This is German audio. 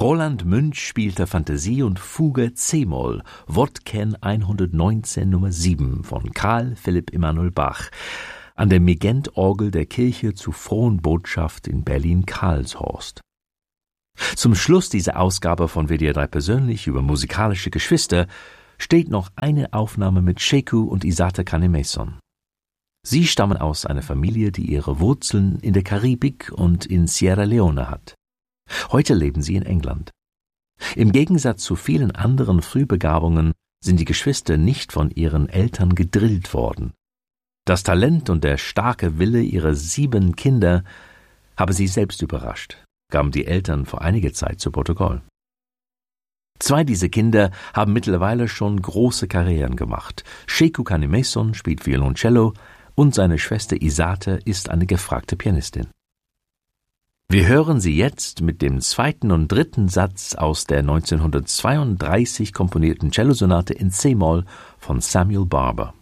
Roland Münch spielte Fantasie und Fuge c-Moll, Wodken 119 Nummer 7 von Carl Philipp Emanuel Bach an der Megent-Orgel der Kirche zur Frohen Botschaft in Berlin-Karlshorst. Zum Schluss dieser Ausgabe von WDR 3 persönlich über musikalische Geschwister steht noch eine Aufnahme mit Sheku und Isata Kanemason. Sie stammen aus einer Familie, die ihre Wurzeln in der Karibik und in Sierra Leone hat. Heute leben sie in England. Im Gegensatz zu vielen anderen Frühbegabungen sind die Geschwister nicht von ihren Eltern gedrillt worden. Das Talent und der starke Wille ihrer 7 Kinder habe sie selbst überrascht, gaben die Eltern vor einiger Zeit zu Protokoll. 2 dieser Kinder haben mittlerweile schon große Karrieren gemacht. Sheku Kanemason spielt Violoncello und seine Schwester Isata ist eine gefragte Pianistin. Wir hören sie jetzt mit dem 2. und 3. Satz aus der 1932 komponierten Cellosonate in c-Moll von Samuel Barber.